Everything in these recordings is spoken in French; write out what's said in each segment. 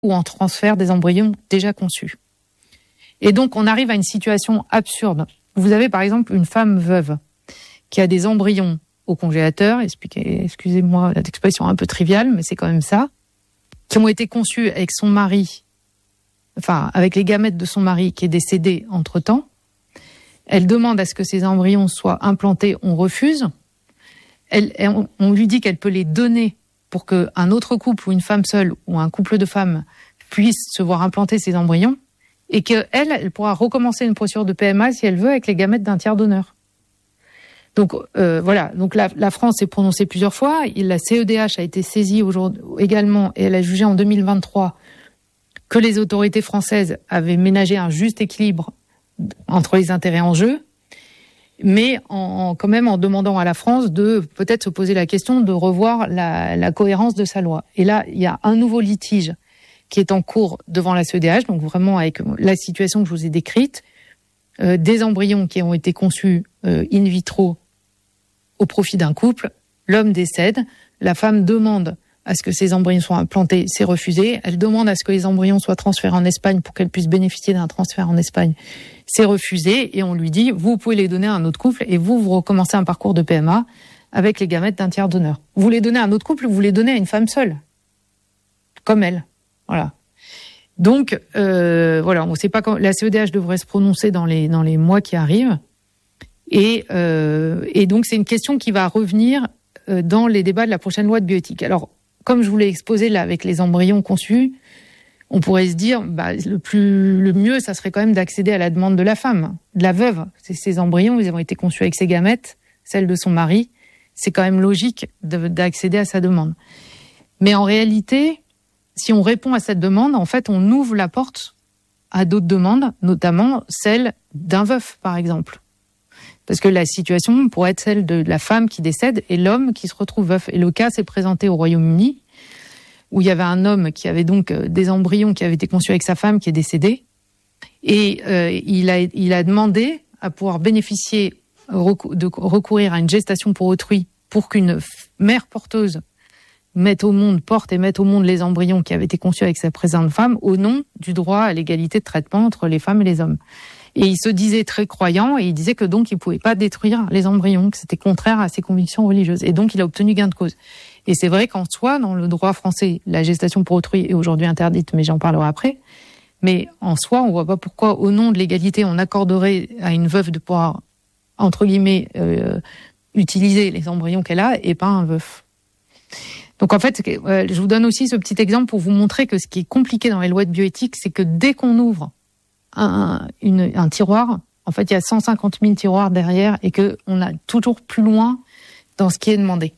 ou en transfert des embryons déjà conçus. Et donc, on arrive à une situation absurde. Vous avez par exemple une femme veuve qui a des embryons au congélateur, excusez-moi l'expression un peu triviale, mais c'est quand même ça, qui ont été conçus avec son mari, avec les gamètes de son mari qui est décédé entre-temps. Elle demande à ce que ces embryons soient implantés, on refuse. On lui dit qu'elle peut les donner pour qu'un autre couple ou une femme seule ou un couple de femmes puisse se voir implanter ces embryons et qu'elle pourra recommencer une procédure de PMA si elle veut avec les gamètes d'un tiers donneur. Donc voilà, donc la France s'est prononcée plusieurs fois, la CEDH a été saisie aujourd'hui également et elle a jugé en 2023 que les autorités françaises avaient ménagé un juste équilibre entre les intérêts en jeu, mais quand même en demandant à la France de peut-être se poser la question de revoir la cohérence de sa loi. Et là, il y a un nouveau litige qui est en cours devant la CEDH, donc vraiment avec la situation que je vous ai décrite, des embryons qui ont été conçus in vitro au profit d'un couple, l'homme décède, la femme demande à ce que ces embryons soient implantés, c'est refusé, elle demande à ce que les embryons soient transférés en Espagne pour qu'elle puisse bénéficier d'un transfert en Espagne, c'est refusé, et on lui dit, vous pouvez les donner à un autre couple, et vous recommencez un parcours de PMA avec les gamètes d'un tiers donneur. Vous les donnez à un autre couple, vous les donnez à une femme seule, comme elle. Voilà. Donc, voilà, on ne sait pas quand la CEDH devrait se prononcer dans les mois qui arrivent. Et donc, c'est une question qui va revenir dans les débats de la prochaine loi de bioéthique. Alors, comme je vous l'ai exposé là avec les embryons conçus, on pourrait se dire, le mieux, ça serait quand même d'accéder à la demande de la femme, de la veuve. Ces embryons, ils ont été conçus avec ses gamètes, celles de son mari. C'est quand même logique d'accéder à sa demande. Mais en réalité, si on répond à cette demande, en fait, on ouvre la porte à d'autres demandes, notamment celle d'un veuf, par exemple. Parce que la situation pourrait être celle de la femme qui décède et l'homme qui se retrouve veuf. Et le cas s'est présenté au Royaume-Uni, où il y avait un homme qui avait donc des embryons qui avaient été conçus avec sa femme qui est décédée. Et il a demandé à pouvoir bénéficier de recourir à une gestation pour autrui pour qu'une mère porteuse porte et mette au monde les embryons qui avaient été conçus avec sa présente femme au nom du droit à l'égalité de traitement entre les femmes et les hommes. Et il se disait très croyant et il disait que donc il pouvait pas détruire les embryons, que c'était contraire à ses convictions religieuses. Et donc il a obtenu gain de cause. Et c'est vrai qu'en soi, dans le droit français, la gestation pour autrui est aujourd'hui interdite, mais j'en parlerai après. Mais en soi, on voit pas pourquoi, au nom de l'égalité, on accorderait à une veuve de pouvoir, entre guillemets, utiliser les embryons qu'elle a et pas un veuf. Donc en fait, je vous donne aussi ce petit exemple pour vous montrer que ce qui est compliqué dans les lois de bioéthique, c'est que dès qu'on ouvre un tiroir, en fait, il y a 150 000 tiroirs derrière et que on a toujours plus loin dans ce qui est demandé.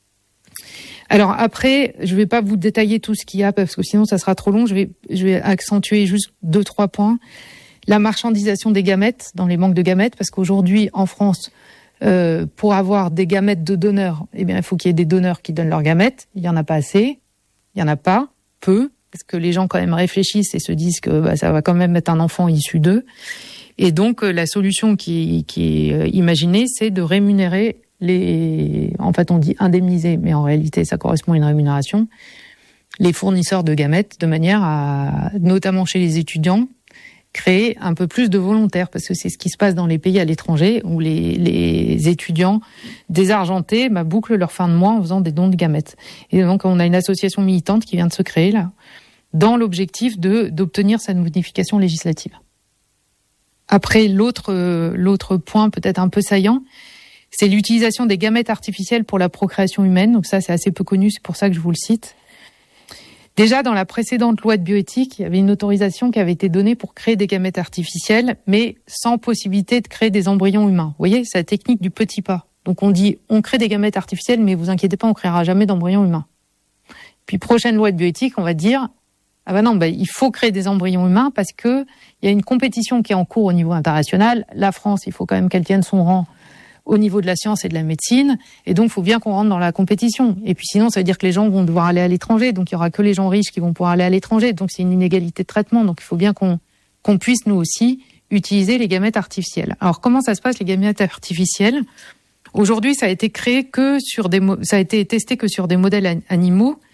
Alors après, je vais pas vous détailler tout ce qu'il y a parce que sinon ça sera trop long. Je vais accentuer juste 2-3 points. La marchandisation des gamètes dans les banques de gamètes, parce qu'aujourd'hui en France, pour avoir des gamètes de donneurs, il faut qu'il y ait des donneurs qui donnent leurs gamètes. Il y en a pas assez, il y en a pas, peu, parce que les gens quand même réfléchissent et se disent que ça va quand même être un enfant issu d'eux. Et donc la solution qui est imaginée, c'est de rémunérer en fait on dit indemniser, mais en réalité ça correspond à une rémunération, les fournisseurs de gamètes, de manière à, notamment chez les étudiants, créer un peu plus de volontaires, parce que c'est ce qui se passe dans les pays à l'étranger, où les étudiants désargentés bouclent leur fin de mois en faisant des dons de gamètes. Et donc on a une association militante qui vient de se créer là, dans l'objectif d'obtenir cette modification législative. Après, l'autre point peut-être un peu saillant, c'est l'utilisation des gamètes artificielles pour la procréation humaine. Donc ça, c'est assez peu connu, c'est pour ça que je vous le cite. Déjà, dans la précédente loi de bioéthique, il y avait une autorisation qui avait été donnée pour créer des gamètes artificielles, mais sans possibilité de créer des embryons humains. Vous voyez, c'est la technique du petit pas. Donc on dit, on crée des gamètes artificielles, mais vous inquiétez pas, on créera jamais d'embryons humains. Puis prochaine loi de bioéthique, on va dire, il faut créer des embryons humains parce que il y a une compétition qui est en cours au niveau international. La France, il faut quand même qu'elle tienne son rang au niveau de la science et de la médecine, et donc il faut bien qu'on rentre dans la compétition. Et puis sinon, ça veut dire que les gens vont devoir aller à l'étranger, donc il y aura que les gens riches qui vont pouvoir aller à l'étranger, donc c'est une inégalité de traitement, donc il faut bien qu'on puisse nous aussi utiliser les gamètes artificielles. Alors comment ça se passe les gamètes artificielles ? Aujourd'hui, ça a été testé que sur des modèles animaux,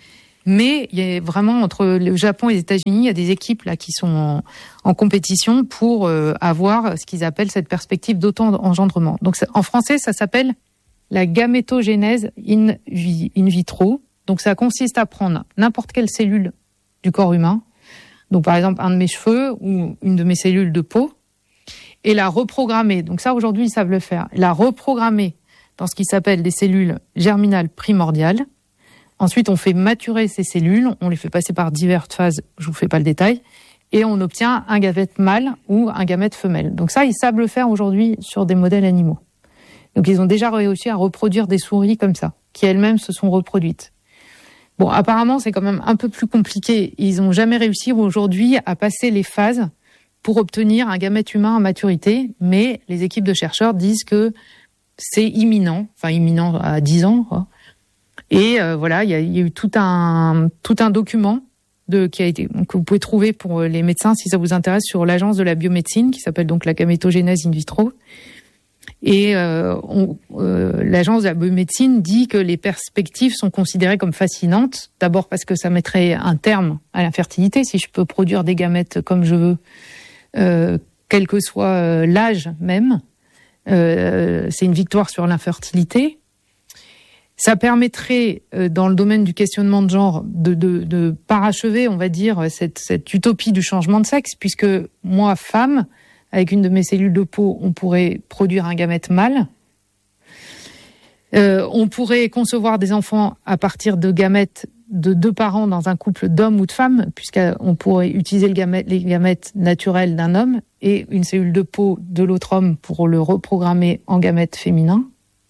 Mais il y a vraiment, entre le Japon et les États-Unis, il y a des équipes là qui sont en compétition pour avoir ce qu'ils appellent cette perspective d'auto-engendrement. Donc en français, ça s'appelle la gamétogénèse in vitro. Donc ça consiste à prendre n'importe quelle cellule du corps humain, donc par exemple un de mes cheveux ou une de mes cellules de peau, et la reprogrammer. Donc ça, aujourd'hui, ils savent le faire. La reprogrammer dans ce qui s'appelle des cellules germinales primordiales. Ensuite, on fait maturer ces cellules, on les fait passer par diverses phases, je vous fais pas le détail, et on obtient un gamète mâle ou un gamète femelle. Donc ça, ils savent le faire aujourd'hui sur des modèles animaux. Donc ils ont déjà réussi à reproduire des souris comme ça, qui elles-mêmes se sont reproduites. Bon, apparemment, c'est quand même un peu plus compliqué. Ils n'ont jamais réussi aujourd'hui à passer les phases pour obtenir un gamète humain à maturité, mais les équipes de chercheurs disent que c'est imminent à 10 ans, quoi. Et voilà, il y a eu tout un document qui a été, que vous pouvez trouver pour les médecins si ça vous intéresse, sur l'agence de la biomédecine qui s'appelle donc la gamétogénèse in vitro. Et l'agence de la biomédecine dit que les perspectives sont considérées comme fascinantes. D'abord parce que ça mettrait un terme à l'infertilité, si je peux produire des gamètes comme je veux, quel que soit l'âge même. C'est une victoire sur l'infertilité. Ça permettrait, dans le domaine du questionnement de genre, de parachever, on va dire, cette utopie du changement de sexe, puisque moi, femme, avec une de mes cellules de peau, on pourrait produire un gamète mâle. On pourrait concevoir des enfants à partir de gamètes de 2 parents dans un couple d'hommes ou de femmes, puisqu'on pourrait utiliser les gamètes naturels d'un homme et une cellule de peau de l'autre homme pour le reprogrammer en gamète féminin.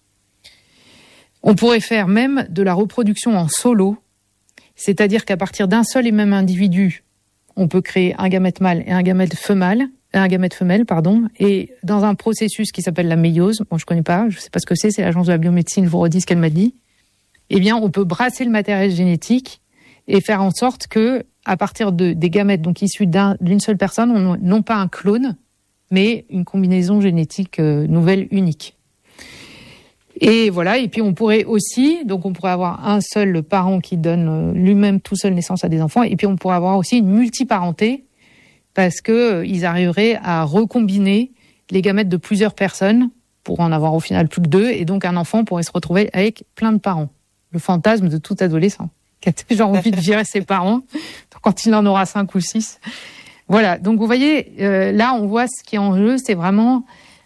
On pourrait faire même de la reproduction en solo, c'est-à-dire qu'à partir d'un seul et même individu, on peut créer un gamète mâle et un gamète femelle, et dans un processus qui s'appelle la méiose, bon, je connais pas, je sais pas ce que c'est l'agence de la biomédecine, vous redis ce qu'elle m'a dit. Eh bien, on peut brasser le matériel génétique et faire en sorte que, à partir des gamètes donc issus d'une seule personne, non pas un clone, mais une combinaison génétique nouvelle, unique. Et voilà, et puis on pourrait avoir un seul parent qui donne lui-même tout seul naissance à des enfants, et puis on pourrait avoir aussi une multiparenté, parce que ils arriveraient à recombiner les gamètes de plusieurs personnes pour en avoir au final plus que 2, et donc un enfant pourrait se retrouver avec plein de parents. Le fantasme de tout adolescent qui a toujours envie de virer ses parents quand il en aura 5 ou 6. Voilà, donc vous voyez, là on voit ce qui est en jeu, c'est vraiment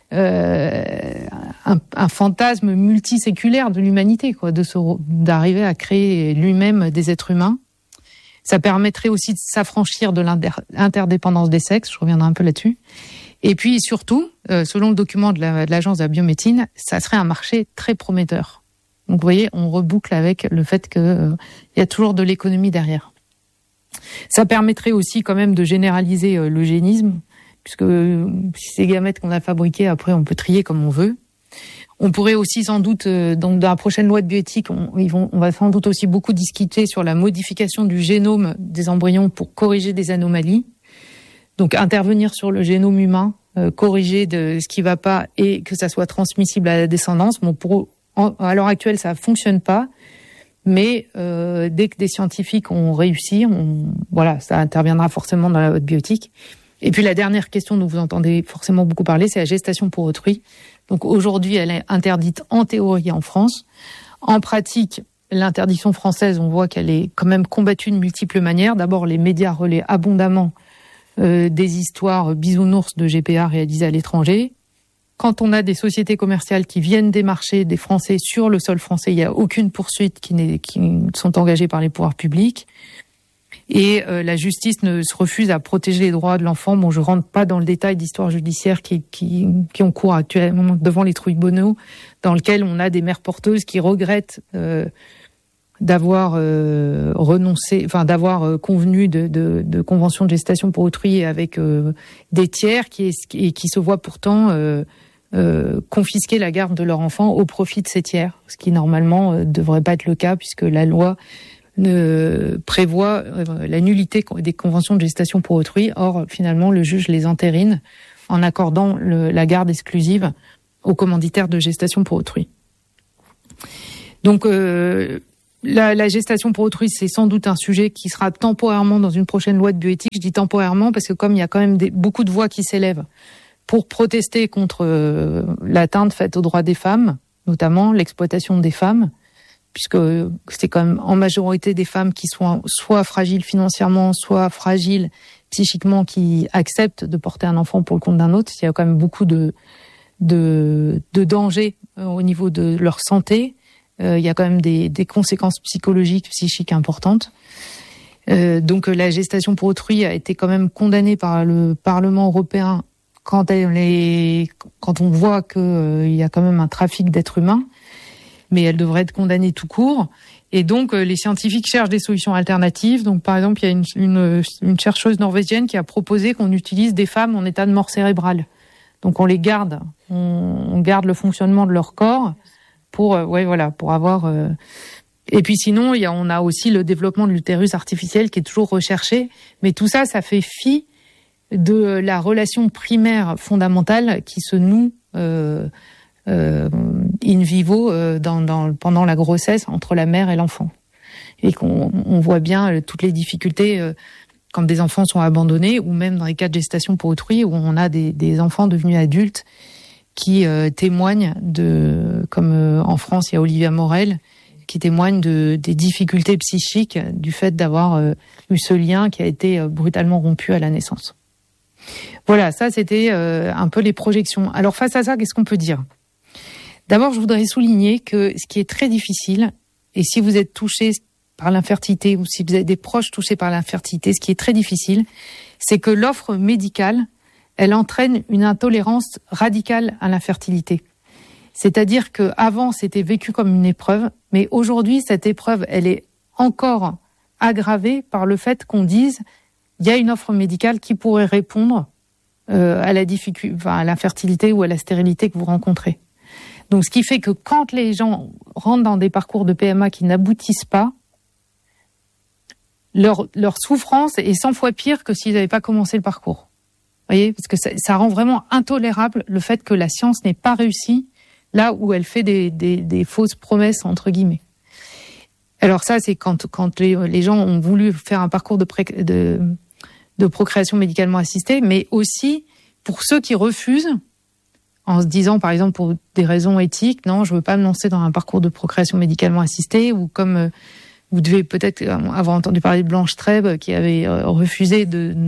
un fantasme multiséculaire de l'humanité, quoi, d'arriver à créer lui-même des êtres humains. Ça permettrait aussi de s'affranchir de l'interdépendance des sexes, je reviendrai un peu là-dessus. Et puis surtout, selon le document de l'agence de la biomédecine, ça serait un marché très prometteur. Donc vous voyez, on reboucle avec le fait qu'il y a toujours de l'économie derrière. Ça permettrait aussi quand même de généraliser l'eugénisme, puisque ces gamètes qu'on a fabriquées, après on peut trier comme on veut. On pourrait aussi sans doute, donc dans la prochaine loi de bioéthique, on va sans doute aussi beaucoup discuter sur la modification du génome des embryons pour corriger des anomalies. Donc intervenir sur le génome humain, corriger de ce qui va pas et que ça soit transmissible à la descendance. Bon, à l'heure actuelle, ça fonctionne pas, mais dès que des scientifiques ont réussi, ça interviendra forcément dans la loi de bioéthique. Et puis la dernière question dont vous entendez forcément beaucoup parler, c'est la gestation pour autrui. Donc aujourd'hui, elle est interdite en théorie en France. En pratique, l'interdiction française, on voit qu'elle est quand même combattue de multiples manières. D'abord, les médias relaient abondamment des histoires bisounours de GPA réalisées à l'étranger. Quand on a des sociétés commerciales qui viennent démarcher des Français sur le sol français, il n'y a aucune poursuite qui sont engagées par les pouvoirs publics. Et la justice se refuse à protéger les droits de l'enfant. Bon, je rentre pas dans le détail d'histoires judiciaires qui ont cours actuellement devant les tribunaux, dans lequel on a des mères porteuses qui regrettent d'avoir d'avoir convenu de conventions de gestation pour autrui avec des tiers qui se voient pourtant confisquer la garde de leur enfant au profit de ces tiers, ce qui normalement devrait pas être le cas puisque la loi ne prévoit la nullité des conventions de gestation pour autrui. Or, finalement, le juge les entérine en accordant la garde exclusive aux commanditaires de gestation pour autrui. Donc, La gestation pour autrui, c'est sans doute un sujet qui sera temporairement dans une prochaine loi de bioéthique. Je dis temporairement parce que comme il y a quand même beaucoup de voix qui s'élèvent pour protester contre l'atteinte faite aux droits des femmes, notamment l'exploitation des femmes, puisque c'est quand même en majorité des femmes qui sont soit fragiles financièrement, soit fragiles psychiquement, qui acceptent de porter un enfant pour le compte d'un autre. Il y a quand même beaucoup de dangers au niveau de leur santé. Il y a quand même des conséquences psychologiques, psychiques importantes. Donc la gestation pour autrui a été quand même condamnée par le Parlement européen quand on voit qu'il y a quand même un trafic d'êtres humains, mais elle devrait être condamnée tout court. Et donc les scientifiques cherchent des solutions alternatives. Donc par exemple, il y a une chercheuse norvégienne qui a proposé qu'on utilise des femmes en état de mort cérébrale. Donc on les garde, on garde le fonctionnement de leur corps pour avoir. Et puis sinon, on a aussi le développement de l'utérus artificiel qui est toujours recherché. Mais tout ça, ça fait fi de la relation primaire fondamentale qui se noue in vivo pendant la grossesse entre la mère et l'enfant. Et qu'on voit bien toutes les difficultés quand des enfants sont abandonnés, ou même dans les cas de gestation pour autrui, où on a des enfants devenus adultes qui témoignent comme en France, il y a Olivia Morel, qui témoigne des difficultés psychiques du fait d'avoir eu ce lien qui a été brutalement rompu à la naissance. Voilà, ça c'était un peu les projections. Alors face à ça, qu'est-ce qu'on peut dire ? D'abord, je voudrais souligner que ce qui est très difficile, et si vous êtes touché par l'infertilité ou si vous avez des proches touchés par l'infertilité, ce qui est très difficile, c'est que l'offre médicale, elle entraîne une intolérance radicale à l'infertilité. C'est-à-dire que avant c'était vécu comme une épreuve, mais aujourd'hui cette épreuve, elle est encore aggravée par le fait qu'on dise il y a une offre médicale qui pourrait répondre à l'infertilité ou à la stérilité que vous rencontrez. Donc ce qui fait que quand les gens rentrent dans des parcours de PMA qui n'aboutissent pas, leur souffrance est 100 fois pire que s'ils n'avaient pas commencé le parcours. Vous voyez, parce que ça rend vraiment intolérable le fait que la science n'ait pas réussi là où elle fait des fausses promesses, entre guillemets. Alors ça, c'est quand les gens ont voulu faire un parcours de procréation médicalement assistée, mais aussi pour ceux qui refusent, en se disant, par exemple, pour des raisons éthiques, non, je veux pas me lancer dans un parcours de procréation médicalement assistée, ou comme vous devez peut-être avoir entendu parler de Blanche Trèbe, qui avait refusé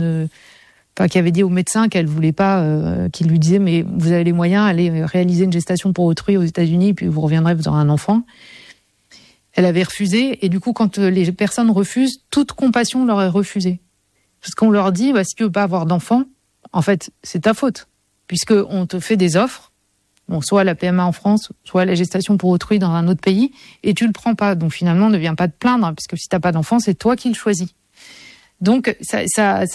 qui avait dit au médecin qu'elle voulait pas, qu'il lui disait, mais vous avez les moyens, allez réaliser une gestation pour autrui aux États-Unis, puis vous reviendrez, vous aurez un enfant. Elle avait refusé, et du coup, quand les personnes refusent, toute compassion leur est refusée. Parce qu'on leur dit, si tu veux pas avoir d'enfant, en fait, c'est ta faute. Puisqu'on te fait des offres, soit la PMA en France, soit la gestation pour autrui dans un autre pays, et tu le prends pas. Donc finalement, ne viens pas te plaindre, puisque si t'as pas d'enfant, c'est toi qui le choisis. Donc ça,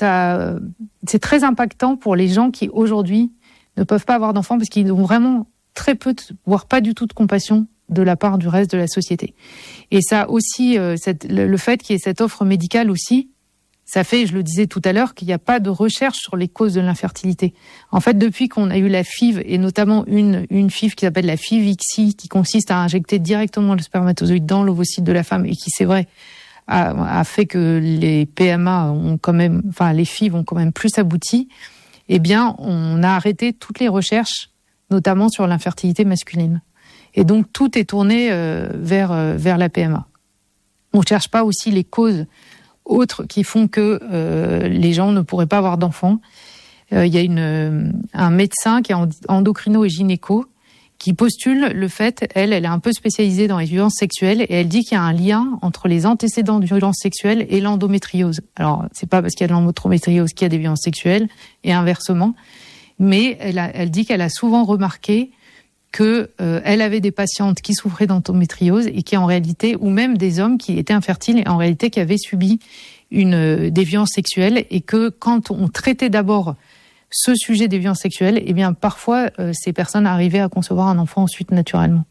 c'est très impactant pour les gens qui aujourd'hui ne peuvent pas avoir d'enfants parce qu'ils ont vraiment très peu, voire pas du tout de compassion de la part du reste de la société. Et ça aussi, le fait qu'il y ait cette offre médicale aussi, ça fait, je le disais tout à l'heure, qu'il n'y a pas de recherche sur les causes de l'infertilité. En fait, depuis qu'on a eu la FIV, et notamment une FIV qui s'appelle la FIV-ICSI, qui consiste à injecter directement le spermatozoïde dans l'ovocyte de la femme, et qui, c'est vrai, a fait que les PMA ont quand même, les FIV ont quand même plus abouti, eh bien, on a arrêté toutes les recherches, notamment sur l'infertilité masculine. Et donc, tout est tourné vers la PMA. On ne cherche pas aussi les causes autres qui font que les gens ne pourraient pas avoir d'enfants. Il y a un médecin qui est endocrino et gynéco qui postule le fait, elle est un peu spécialisée dans les violences sexuelles, et elle dit qu'il y a un lien entre les antécédents de violences sexuelles et l'endométriose. Alors, c'est pas parce qu'il y a de l'endométriose qu'il y a des violences sexuelles, et inversement, mais elle dit qu'elle a souvent remarqué que elle avait des patientes qui souffraient d'endométriose et qui en réalité, ou même des hommes qui étaient infertiles et en réalité qui avaient subi des violences sexuelles, et que quand on traitait d'abord ce sujet des violences sexuelles, eh bien parfois ces personnes arrivaient à concevoir un enfant ensuite naturellement.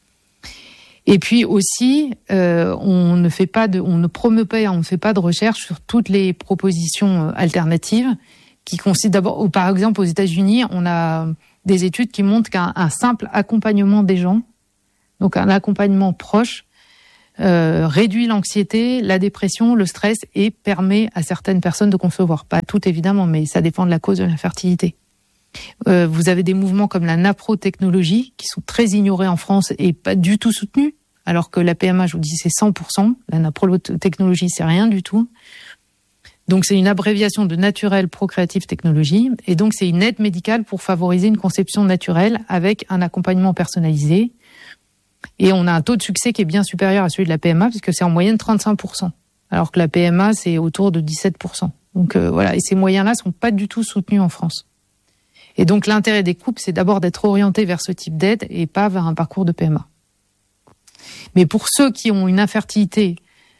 Et puis aussi, on ne fait pas de recherche sur toutes les propositions alternatives qui consistent d'abord, par exemple aux États-Unis, on a des études qui montrent qu'un simple accompagnement des gens, donc un accompagnement proche, réduit l'anxiété, la dépression, le stress et permet à certaines personnes de concevoir. Pas toutes évidemment, mais ça dépend de la cause de l'infertilité. Vous avez des mouvements comme la naprotechnologie qui sont très ignorés en France et pas du tout soutenus, alors que la PMA, je vous dis, c'est 100%. La naprotechnologie, c'est rien du tout. Donc c'est une abréviation de Natural Procreative Technology et donc c'est une aide médicale pour favoriser une conception naturelle avec un accompagnement personnalisé. Et on a un taux de succès qui est bien supérieur à celui de la PMA puisque c'est en moyenne 35%, alors que la PMA c'est autour de 17%. Donc voilà, et ces moyens-là sont pas du tout soutenus en France. Et donc l'intérêt des couples, c'est d'abord d'être orienté vers ce type d'aide et pas vers un parcours de PMA. Mais pour ceux qui ont une infertilité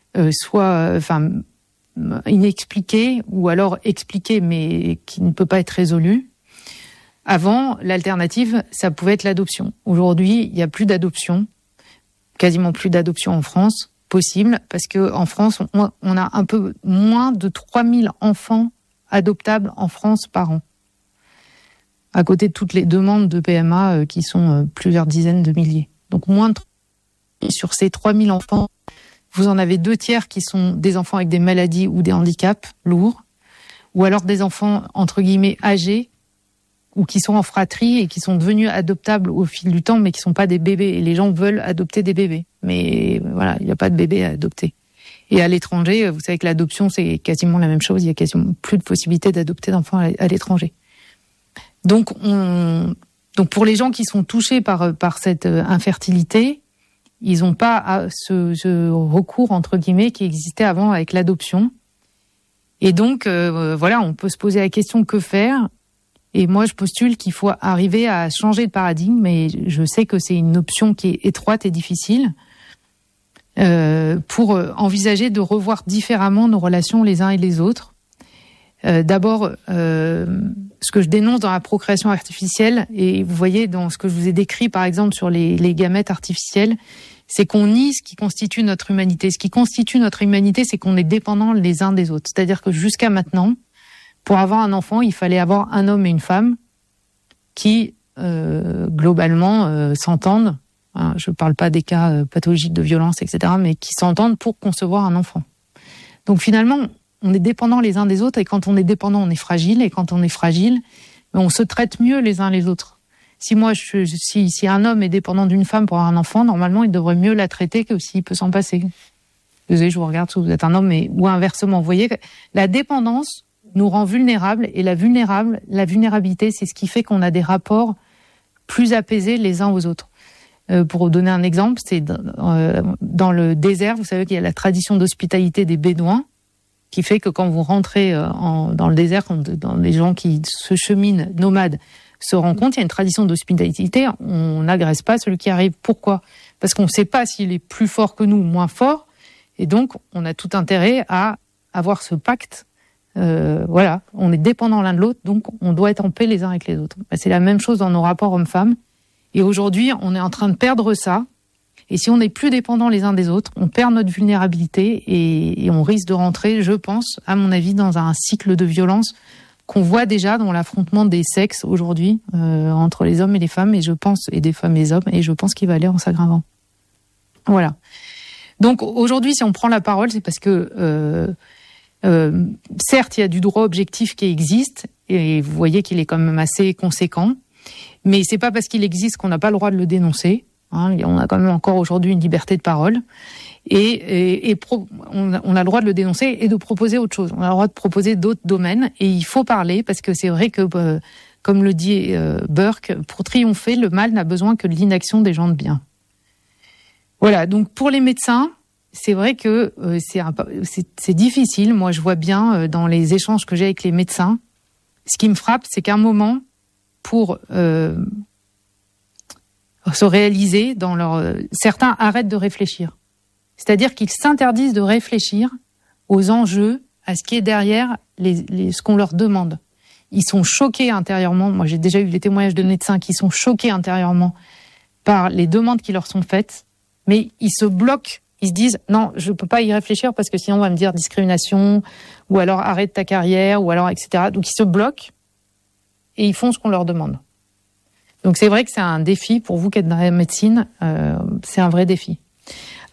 inexpliquée ou alors expliquée mais qui ne peut pas être résolue, avant, l'alternative, ça pouvait être l'adoption. Aujourd'hui, il n'y a plus d'adoption, quasiment plus d'adoption en France possible, parce que en France, on a un peu moins de 3000 enfants adoptables en France par an, à côté de toutes les demandes de PMA qui sont plusieurs dizaines de milliers. Donc moins de sur ces 3000 enfants, vous en avez 2/3 qui sont des enfants avec des maladies ou des handicaps lourds, ou alors des enfants, entre guillemets, âgés, ou qui sont en fratrie et qui sont devenus adoptables au fil du temps, mais qui sont pas des bébés. Et les gens veulent adopter des bébés. Mais voilà, il n'y a pas de bébés à adopter. Et à l'étranger, vous savez que l'adoption, c'est quasiment la même chose. Il y a quasiment plus de possibilités d'adopter d'enfants à l'étranger. Donc pour les gens qui sont touchés par cette infertilité, ils n'ont pas ce recours, entre guillemets, qui existait avant avec l'adoption. Et donc, voilà, on peut se poser la question que faire. Et moi, je postule qu'il faut arriver à changer de paradigme, mais je sais que c'est une option qui est étroite et difficile, pour envisager de revoir différemment nos relations les uns et les autres. D'abord, ce que je dénonce dans la procréation artificielle, et vous voyez dans ce que je vous ai décrit, par exemple, sur les gamètes artificiels, c'est qu'on nie ce qui constitue notre humanité. Ce qui constitue notre humanité, c'est qu'on est dépendants les uns des autres. C'est-à-dire que jusqu'à maintenant, pour avoir un enfant, il fallait avoir un homme et une femme qui, globalement, s'entendent. Hein, je ne parle pas des cas pathologiques de violence, etc., mais qui s'entendent pour concevoir un enfant. Donc finalement, on est dépendants les uns des autres, et quand on est dépendant, on est fragile, et quand on est fragile, on se traite mieux les uns les autres. Si un homme est dépendant d'une femme pour avoir un enfant, normalement, il devrait mieux la traiter que s'il peut s'en passer. Désolé, je vous regarde si vous êtes un homme, ou inversement. Vous voyez, la dépendance nous rend vulnérables, et la vulnérabilité, c'est ce qui fait qu'on a des rapports plus apaisés les uns aux autres. Pour vous donner un exemple, c'est dans le désert, vous savez qu'il y a la tradition d'hospitalité des Bédouins, qui fait que quand vous rentrez dans le désert, dans les gens qui se cheminent, nomades, se rencontrent, il y a une tradition d'hospitalité, on n'agresse pas celui qui arrive. Pourquoi ? Parce qu'on ne sait pas s'il est plus fort que nous ou moins fort, et donc on a tout intérêt à avoir ce pacte. Voilà, on est dépendants l'un de l'autre, donc on doit être en paix les uns avec les autres. C'est la même chose dans nos rapports hommes-femmes. Et aujourd'hui, on est en train de perdre ça. Et si on n'est plus dépendants les uns des autres, on perd notre vulnérabilité et on risque de rentrer, je pense, à mon avis, dans un cycle de violence qu'on voit déjà dans l'affrontement des sexes aujourd'hui, entre les hommes et les femmes, et des femmes et des hommes, et je pense qu'il va aller en s'aggravant. Voilà. Donc aujourd'hui, si on prend la parole, c'est parce que certes, il y a du droit objectif qui existe, et vous voyez qu'il est quand même assez conséquent, mais c'est pas parce qu'il existe qu'on n'a pas le droit de le dénoncer. Hein, on a quand même encore aujourd'hui une liberté de parole, on a le droit de le dénoncer et de proposer autre chose. On a le droit de proposer d'autres domaines, et il faut parler, parce que c'est vrai que, comme le dit Burke, pour triompher, le mal n'a besoin que de l'inaction des gens de bien. Voilà, donc pour les médecins, c'est vrai que c'est difficile. Moi, je vois bien dans les échanges que j'ai avec les médecins, ce qui me frappe, c'est qu'à un moment, pour se réaliser certains arrêtent de réfléchir. C'est-à-dire qu'ils s'interdisent de réfléchir aux enjeux, à ce qui est derrière ce qu'on leur demande. Ils sont choqués intérieurement. Moi, j'ai déjà eu des témoignages de médecins qui sont choqués intérieurement par les demandes qui leur sont faites, mais ils se bloquent. Ils se disent « Non, je peux pas y réfléchir parce que sinon on va me dire discrimination, ou alors arrête ta carrière, ou alors etc. » Donc ils se bloquent et ils font ce qu'on leur demande. Donc c'est vrai que c'est un défi pour vous qui êtes dans la médecine, c'est un vrai défi.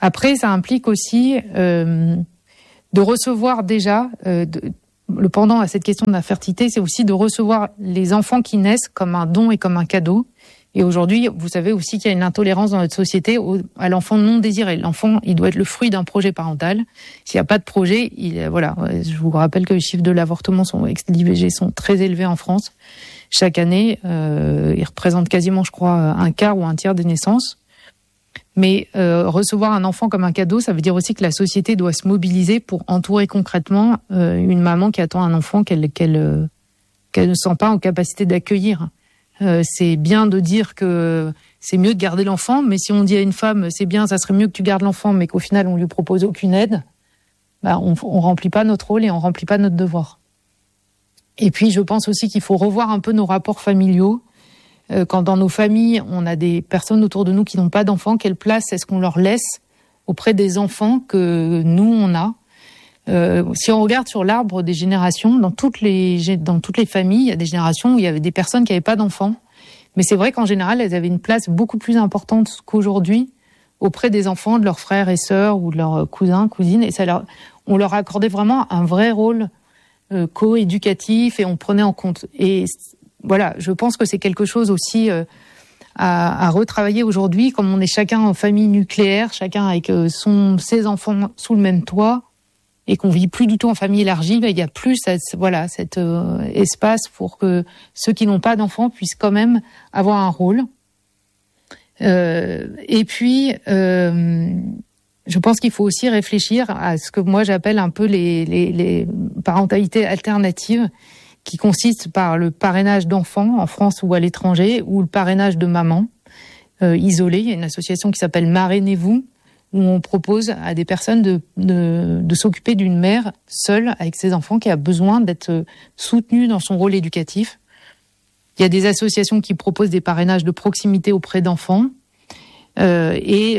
Après, ça implique aussi de recevoir déjà, le pendant à cette question de la fertilité, c'est aussi de recevoir les enfants qui naissent comme un don et comme un cadeau. Et aujourd'hui, vous savez aussi qu'il y a une intolérance dans notre société à l'enfant non désiré. L'enfant, il doit être le fruit d'un projet parental. S'il n'y a pas de projet, voilà. Je vous rappelle que les chiffres de l'avortement l'IVG sont très élevés en France. Chaque année, ils représentent quasiment, je crois, un quart ou un tiers des naissances. Mais recevoir un enfant comme un cadeau, ça veut dire aussi que la société doit se mobiliser pour entourer concrètement une maman qui attend un enfant qu'elle ne sent pas en capacité d'accueillir. C'est bien de dire que c'est mieux de garder l'enfant, mais si on dit à une femme c'est bien, ça serait mieux que tu gardes l'enfant, mais qu'au final on lui propose aucune aide, on remplit pas notre rôle et on remplit pas notre devoir. Et puis je pense aussi qu'il faut revoir un peu nos rapports familiaux. Quand dans nos familles on a des personnes autour de nous qui n'ont pas d'enfants, quelle place est-ce qu'on leur laisse auprès des enfants que nous on a? Si on regarde sur l'arbre des générations, dans toutes les familles, il y a des générations où il y avait des personnes qui n'avaient pas d'enfants. Mais c'est vrai qu'en général, elles avaient une place beaucoup plus importante qu'aujourd'hui auprès des enfants, de leurs frères et sœurs ou de leurs cousins, cousines. Et on leur accordait vraiment un vrai rôle co-éducatif et on prenait en compte. Et voilà, je pense que c'est quelque chose aussi à retravailler aujourd'hui. Comme on est chacun en famille nucléaire, chacun avec ses enfants sous le même toit, et qu'on vit plus du tout en famille élargie, il y a plus cet espace pour que ceux qui n'ont pas d'enfants puissent quand même avoir un rôle. Et puis, je pense qu'il faut aussi réfléchir à ce que moi j'appelle un peu les parentalités alternatives, qui consistent par le parrainage d'enfants en France ou à l'étranger, ou le parrainage de mamans isolées. Il y a une association qui s'appelle Marrainez-vous, où on propose à des personnes de s'occuper d'une mère seule avec ses enfants qui a besoin d'être soutenue dans son rôle éducatif. Il y a des associations qui proposent des parrainages de proximité auprès d'enfants. J'ai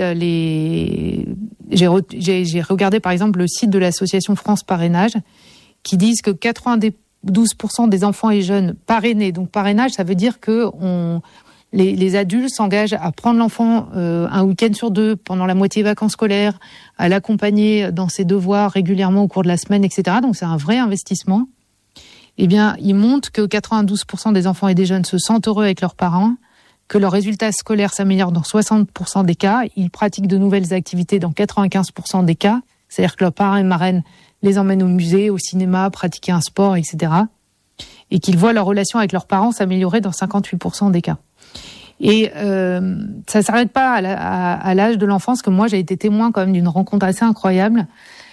regardé par exemple le site de l'association France Parrainage qui disent que 92% des enfants et jeunes parrainés, donc parrainage ça veut dire que les adultes s'engagent à prendre l'enfant un week-end sur 2 pendant la moitié vacances scolaires, à l'accompagner dans ses devoirs régulièrement au cours de la semaine, etc. Donc c'est un vrai investissement. Eh bien, ils montrent que 92% des enfants et des jeunes se sentent heureux avec leurs parents, que leurs résultats scolaires s'améliorent dans 60% des cas, ils pratiquent de nouvelles activités dans 95% des cas, c'est-à-dire que leurs parents et marraines les emmènent au musée, au cinéma, pratiquer un sport, etc. Et qu'ils voient leur relation avec leurs parents s'améliorer dans 58% des cas. Et ça s'arrête pas à l'âge de l'enfance, que moi j'ai été témoin quand même d'une rencontre assez incroyable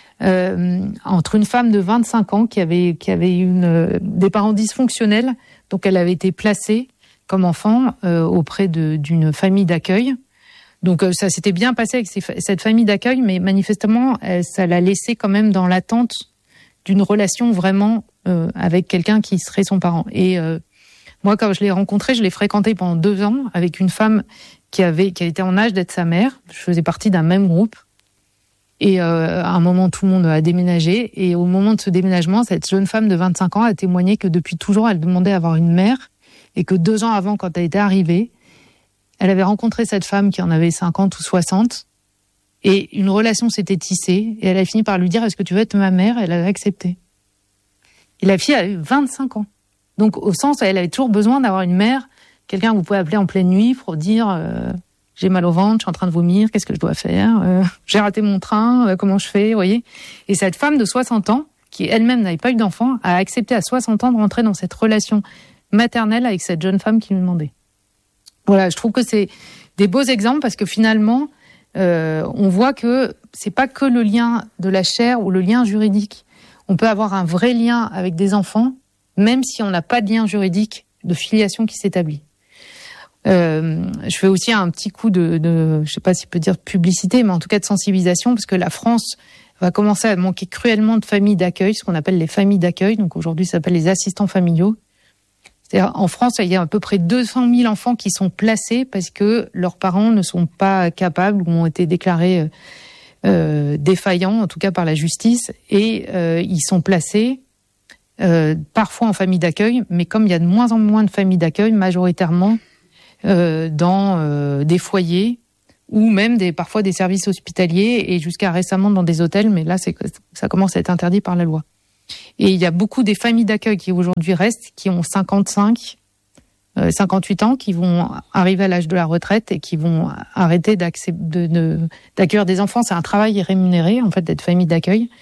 entre une femme de 25 ans qui avait des parents dysfonctionnels, donc elle avait été placée comme enfant auprès d'une famille d'accueil. Donc ça s'était bien passé avec cette famille d'accueil, mais manifestement ça l'a laissée quand même dans l'attente d'une relation vraiment avec quelqu'un qui serait son parent. Et moi, quand je l'ai rencontré, je l'ai fréquenté pendant 2 ans avec une femme qui était en âge d'être sa mère. Je faisais partie d'un même groupe. Et à un moment, tout le monde a déménagé. Et au moment de ce déménagement, cette jeune femme de 25 ans a témoigné que depuis toujours, elle demandait à avoir une mère. Et que 2 ans avant, quand elle était arrivée, elle avait rencontré cette femme qui en avait 50 ou 60. Et une relation s'était tissée. Et elle a fini par lui dire « Est-ce que tu veux être ma mère ?» Elle a accepté. Et la fille a eu 25 ans. Donc, au sens, elle avait toujours besoin d'avoir une mère, quelqu'un que vous pouvez appeler en pleine nuit pour dire j'ai mal au ventre, je suis en train de vomir, qu'est-ce que je dois faire, j'ai raté mon train, comment je fais, vous voyez. Et cette femme de 60 ans, qui elle-même n'avait pas eu d'enfant, a accepté à 60 ans de rentrer dans cette relation maternelle avec cette jeune femme qui lui demandait. Voilà, je trouve que c'est des beaux exemples parce que finalement, on voit que c'est pas que le lien de la chair ou le lien juridique. On peut avoir un vrai lien avec des enfants, même si on n'a pas de lien juridique de filiation qui s'établit. Je fais aussi un petit coup de je sais pas si on peut dire publicité, mais en tout cas de sensibilisation, parce que la France va commencer à manquer cruellement de familles d'accueil, ce qu'on appelle les familles d'accueil. Donc aujourd'hui, ça s'appelle les assistants familiaux. C'est-à-dire, en France, il y a à peu près 200 000 enfants qui sont placés parce que leurs parents ne sont pas capables ou ont été déclarés défaillants, en tout cas par la justice, et ils sont placés parfois en famille d'accueil, mais comme il y a de moins en moins de familles d'accueil, majoritairement dans des foyers ou même parfois des services hospitaliers et jusqu'à récemment dans des hôtels, mais là ça commence à être interdit par la loi. Et il y a beaucoup des familles d'accueil qui aujourd'hui restent, qui ont 58 ans, qui vont arriver à l'âge de la retraite et qui vont arrêter d'accueillir des enfants. C'est un travail rémunéré, en fait, d'être famille d'accueil.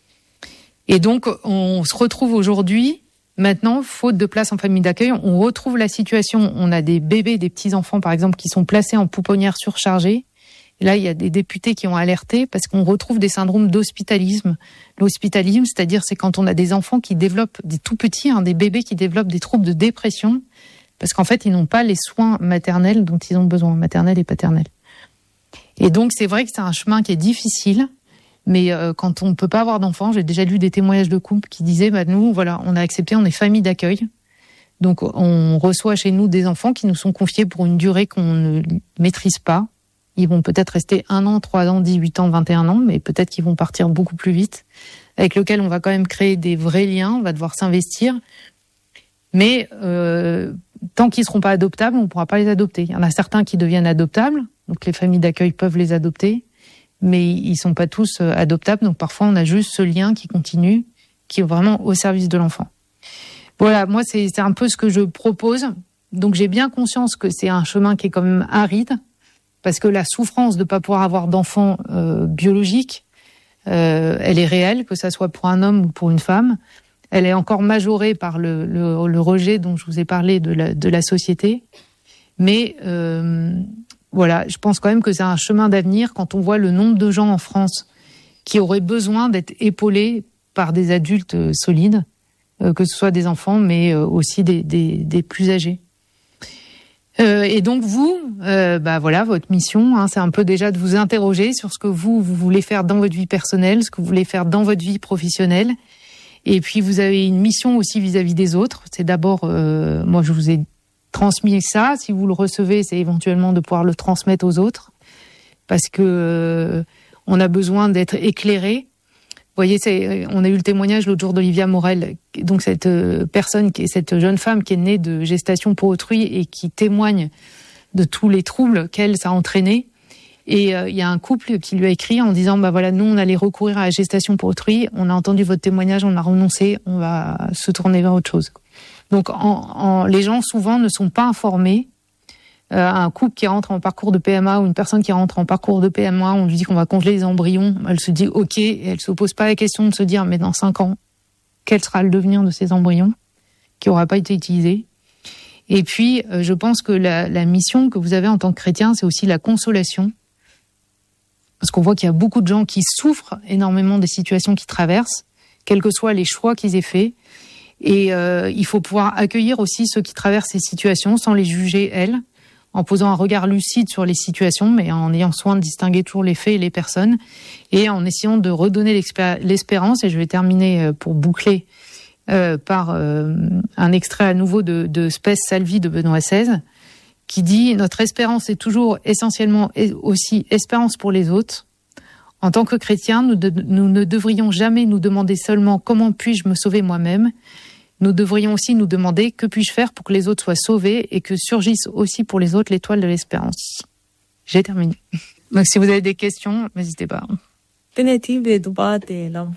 Et donc, on se retrouve aujourd'hui, maintenant, faute de place en famille d'accueil, on retrouve la situation. On a des bébés, des petits-enfants, par exemple, qui sont placés en pouponnière surchargée. Et là, il y a des députés qui ont alerté parce qu'on retrouve des syndromes d'hospitalisme. L'hospitalisme, c'est-à-dire, c'est quand on a des enfants qui développent, des tout petits, des bébés qui développent des troubles de dépression, parce qu'en fait, ils n'ont pas les soins maternels dont ils ont besoin, maternels et paternels. Et donc, c'est vrai que c'est un chemin qui est difficile, mais quand on ne peut pas avoir d'enfants, j'ai déjà lu des témoignages de couples qui disaient, nous, voilà, on a accepté, on est famille d'accueil. Donc, on reçoit chez nous des enfants qui nous sont confiés pour une durée qu'on ne maîtrise pas. Ils vont peut-être rester 1 an, 3 ans, 18 ans, 21 ans, mais peut-être qu'ils vont partir beaucoup plus vite, avec lequel on va quand même créer des vrais liens, on va devoir s'investir. Mais tant qu'ils ne seront pas adoptables, on ne pourra pas les adopter. Il y en a certains qui deviennent adoptables, donc les familles d'accueil peuvent les adopter, mais ils ne sont pas tous adoptables, donc parfois on a juste ce lien qui continue, qui est vraiment au service de l'enfant. Voilà, moi c'est un peu ce que je propose. Donc j'ai bien conscience que c'est un chemin qui est quand même aride, parce que la souffrance de ne pas pouvoir avoir d'enfants biologiques, elle est réelle, que ça soit pour un homme ou pour une femme. Elle est encore majorée par le rejet dont je vous ai parlé de la société. Mais voilà, je pense quand même que c'est un chemin d'avenir quand on voit le nombre de gens en France qui auraient besoin d'être épaulés par des adultes solides, que ce soit des enfants, mais aussi des plus âgés. Et donc vous, voilà, votre mission, c'est un peu déjà de vous interroger sur ce que vous voulez faire dans votre vie personnelle, ce que vous voulez faire dans votre vie professionnelle. Et puis vous avez une mission aussi vis-à-vis des autres. C'est d'abord, moi je vous ai transmis ça. Si vous le recevez, c'est éventuellement de pouvoir le transmettre aux autres, parce que on a besoin d'être éclairé. Vous voyez, on a eu le témoignage l'autre jour d'Olivia Morel, donc cette cette jeune femme qui est née de gestation pour autrui et qui témoigne de tous les troubles qu'elle ça a entraîné. Et il y a un couple qui lui a écrit en disant voilà, nous on allait recourir à la gestation pour autrui, on a entendu votre témoignage, on a renoncé, on va se tourner vers autre chose. Donc les gens souvent ne sont pas informés. Un couple qui rentre en parcours de PMA ou une personne qui rentre en parcours de PMA, on lui dit qu'on va congeler les embryons, elle se dit ok, et elle se pose pas la question de se dire mais dans 5 ans, quel sera le devenir de ces embryons qui n'aura pas été utilisé. Et puis je pense que la mission que vous avez en tant que chrétien, c'est aussi la consolation. Parce qu'on voit qu'il y a beaucoup de gens qui souffrent énormément des situations qu'ils traversent, quels que soient les choix qu'ils aient faits. Et il faut pouvoir accueillir aussi ceux qui traversent ces situations sans les juger, elles, en posant un regard lucide sur les situations, mais en ayant soin de distinguer toujours les faits et les personnes, et en essayant de redonner l'espérance. Et je vais terminer pour boucler par un extrait à nouveau de Spes Salvi de Benoît XVI, qui dit « Notre espérance est toujours essentiellement aussi espérance pour les autres. En tant que chrétiens, nous ne devrions jamais nous demander seulement comment puis-je me sauver moi-même. Nous devrions aussi nous demander que puis-je faire pour que les autres soient sauvés et que surgisse aussi pour les autres l'étoile de l'espérance. » J'ai terminé. Donc si vous avez des questions, n'hésitez pas. Qu'en est-il des droits de l'enfant ?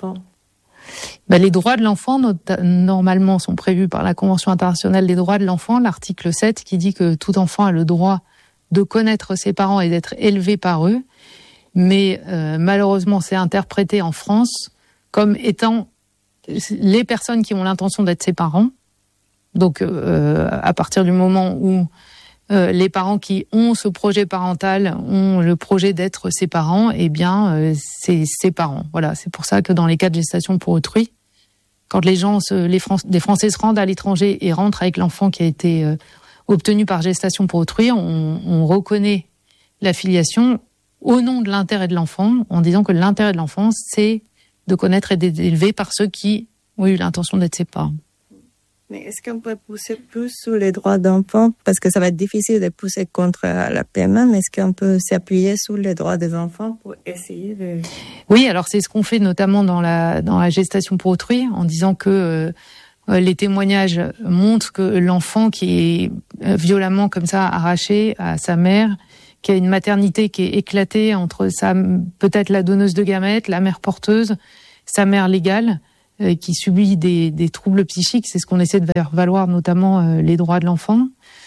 Les droits de l'enfant, normalement, sont prévus par la Convention internationale des droits de l'enfant, l'article 7, qui dit que tout enfant a le droit de connaître ses parents et d'être élevé par eux. Mais malheureusement, c'est interprété en France comme étant les personnes qui ont l'intention d'être ses parents. Donc, à partir du moment où les parents qui ont ce projet parental ont le projet d'être ses parents, eh bien, c'est ses parents. Voilà, c'est pour ça que dans les cas de gestation pour autrui, quand les Français se rendent à l'étranger et rentrent avec l'enfant qui a été obtenu par gestation pour autrui, on reconnaît la filiation au nom de l'intérêt de l'enfant, en disant que l'intérêt de l'enfant, c'est de connaître et d'être élevé par ceux qui ont eu l'intention d'être ses parents. Mais est-ce qu'on peut pousser plus sur les droits d'enfants? Parce que ça va être difficile de pousser contre la PMA, mais est-ce qu'on peut s'appuyer sur les droits des enfants pour essayer de... Oui, alors c'est ce qu'on fait notamment dans la gestation pour autrui, en disant que les témoignages montrent que l'enfant qui est violemment comme ça arraché à sa mère, qu'il y a une maternité qui est éclatée entre peut-être la donneuse de gamètes, la mère porteuse, sa mère légale, qui subit des troubles psychiques. C'est ce qu'on essaie de faire valoir, notamment les droits de l'enfant.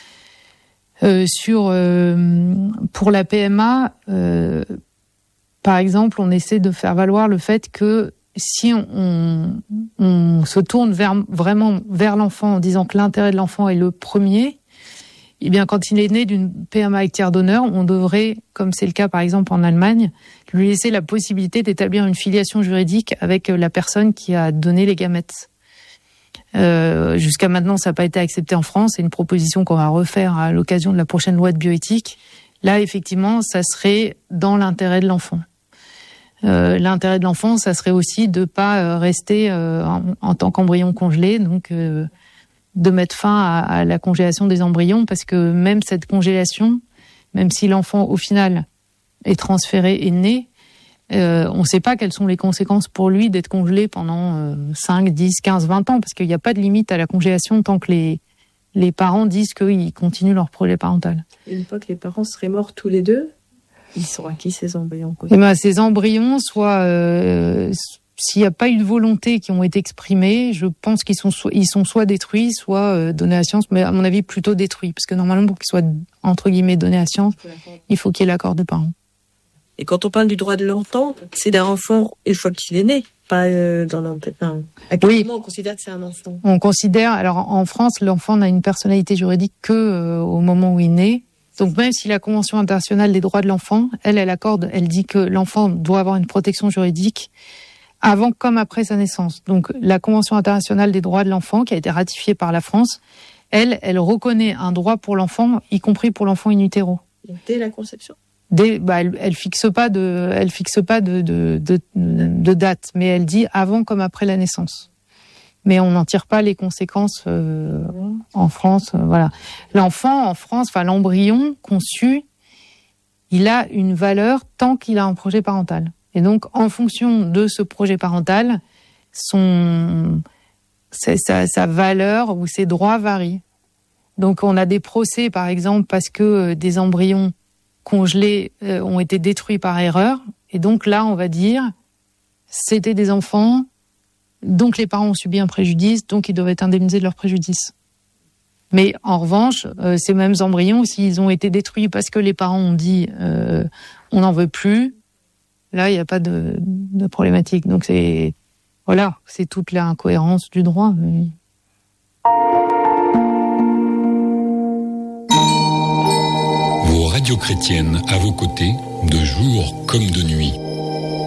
Pour la PMA, par exemple, on essaie de faire valoir le fait que si on se tourne vraiment vers l'enfant en disant que l'intérêt de l'enfant est le premier, eh bien, quand il est né d'une PMA avec tiers donneur, on devrait, comme c'est le cas par exemple en Allemagne, lui laisser la possibilité d'établir une filiation juridique avec la personne qui a donné les gamètes. Jusqu'à maintenant, ça n'a pas été accepté en France. C'est une proposition qu'on va refaire à l'occasion de la prochaine loi de bioéthique. Là, effectivement, ça serait dans l'intérêt de l'enfant. L'intérêt de l'enfant, ça serait aussi de pas rester en tant qu'embryon congelé, donc de mettre fin à la congélation des embryons, parce que même cette congélation, même si l'enfant au final est transféré et né, on ne sait pas quelles sont les conséquences pour lui d'être congelé pendant 5, 10, 15, 20 ans, parce qu'il n'y a pas de limite à la congélation tant que les parents disent qu'ils continuent leur projet parental. Une fois que les parents seraient morts tous les deux, ils sont à qui ces embryons? Et ben, ces embryons, s'il n'y a pas eu de volonté qui ont été exprimées, je pense qu'ils sont soit détruits, soit donnés à la science, mais à mon avis plutôt détruits, parce que normalement pour qu'ils soient entre guillemets donnés à la science, il faut qu'il y ait l'accord des parents. Et quand on parle du droit de l'enfant, c'est d'un enfant une fois qu'il est né, pas dans l'enfant. À quel moment on considère que c'est un enfant? On considère, alors en France, l'enfant n'a une personnalité juridique que au moment où il naît. Donc même si la Convention internationale des droits de l'enfant, elle accorde, elle dit que l'enfant doit avoir une protection juridique avant comme après sa naissance. Donc la Convention internationale des droits de l'enfant, qui a été ratifiée par la France, elle reconnaît un droit pour l'enfant, y compris pour l'enfant in utero. Dès la conception? Elle fixe pas de date, mais elle dit avant comme après la naissance. Mais on n'en tire pas les conséquences en France. Voilà. L'enfant en France, l'embryon conçu, il a une valeur tant qu'il a un projet parental. Et donc, en fonction de ce projet parental, sa valeur ou ses droits varient. Donc, on a des procès, par exemple, parce que des embryons congelés ont été détruits par erreur. Et donc là, on va dire, c'était des enfants, donc les parents ont subi un préjudice, donc ils doivent être indemnisés de leur préjudice. Mais en revanche, ces mêmes embryons, s'ils ont été détruits parce que les parents ont dit on n'en veut plus, là, il n'y a pas de problématique. Donc c'est toute l'incohérence du droit. Vos radios chrétiennes à vos côtés, de jour comme de nuit.